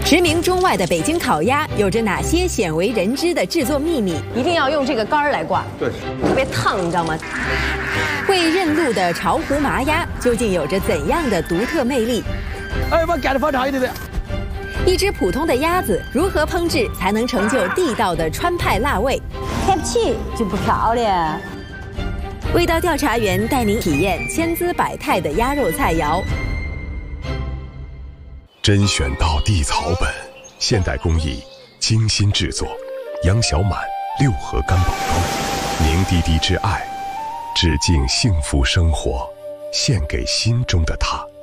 驰名中外的北京烤鸭有着哪些鲜为人知的制作秘密？ 一定要用这个杆儿来挂， 对， 特别烫，你知道吗？ 会认路的巢湖麻鸭究竟有着怎样的独特魅力？ 哎，我赶着放长一点点。 一只普通的鸭子如何烹制才能成就地道的川派辣味？ 开不起就不漂亮。 味道调查员带您体验千姿百态的鸭肉菜肴。 甄选到地草本，现代工艺，精心制作，杨小满6盒干宝糕，凝滴滴之爱，致敬幸福生活，献给心中的他。